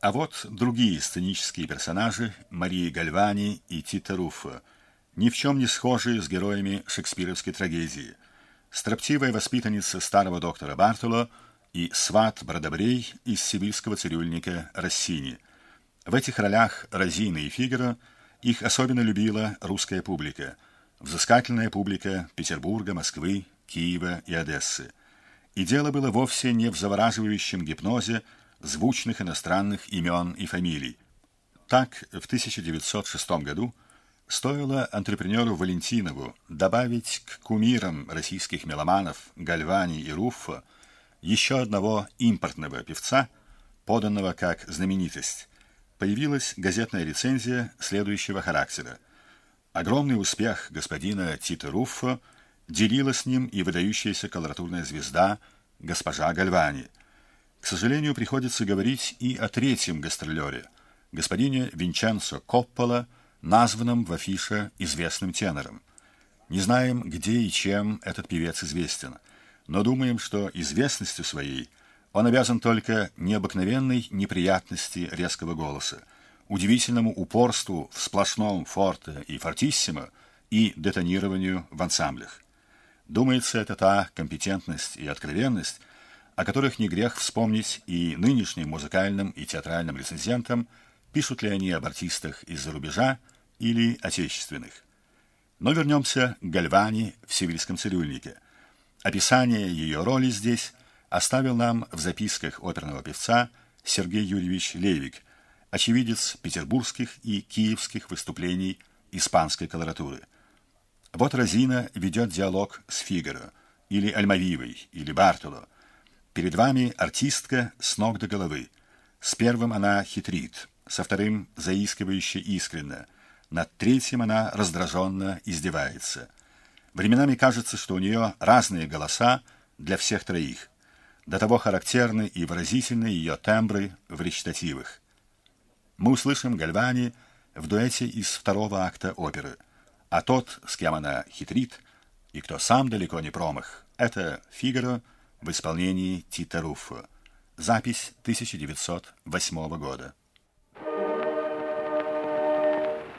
А вот другие сценические персонажи Марии Гальвани и Тита Руффо, ни в чем не схожие с героями шекспировской трагедии. Строптивая воспитанница старого доктора Бартоло и сват-бродобрей из сибирского цирюльника Россини. В этих ролях Розина и Фигаро их особенно любила русская публика, взыскательная публика Петербурга, Москвы, Киева и Одессы. И дело было вовсе не в завораживающем гипнозе звучных иностранных имен и фамилий. Так, в 1906 году стоило антрепренеру Валентинову добавить к кумирам российских меломанов Гальвани и Руффо еще одного импортного певца, поданного как знаменитость. Появилась газетная рецензия следующего характера. Огромный успех господина Тита Руффо делила с ним и выдающаяся колоратурная звезда госпожа Гальвани. К сожалению, приходится говорить и о третьем гастролере, господине Винченцо Коппола, названном в афише известным тенором. Не знаем, где и чем этот певец известен, но думаем, что известностью своей он обязан только необыкновенной неприятности резкого голоса, удивительному упорству в сплошном форте и фортиссимо и детонированию в ансамблях. Думается, это та компетентность и откровенность, о которых не грех вспомнить и нынешним музыкальным и театральным рецензентам, пишут ли они об артистах из-за рубежа или отечественных. Но вернемся к Гальвани в «Сивильском цирюльнике». Описание ее роли здесь оставил нам в записках оперного певца Сергей Юрьевич Левик, очевидец петербургских и киевских выступлений испанской колоратуры. Вот Розина ведет диалог с Фигаро, или Альмавивой, или Бартоло. Перед вами артистка с ног до головы. С первым она хитрит, со вторым заискивающе искренно, над третьим она раздраженно издевается. Временами кажется, что у нее разные голоса для всех троих. До того характерны и выразительны ее тембры в речитативах. Мы услышим Гальвани в дуэте из второго акта оперы, а тот, с кем она хитрит, и кто сам далеко не промах, это Фигаро в исполнении Тита Руффо. Запись 1908 года.